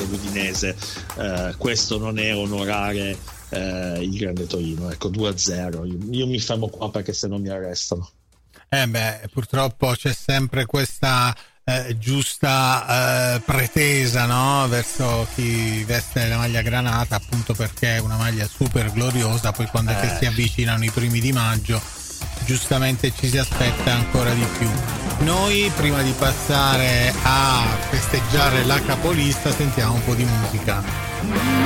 contro l'Udinese, questo non è onorare il grande Torino. Ecco, 2-0, io mi fermo qua perché se no mi arrestano. Purtroppo c'è sempre questa giusta pretesa, no? Verso chi veste la maglia granata, appunto perché è una maglia super gloriosa, poi quando è che si avvicinano i primi di maggio giustamente ci si aspetta ancora di più. Noi prima di passare a festeggiare la capolista sentiamo un po' di musica.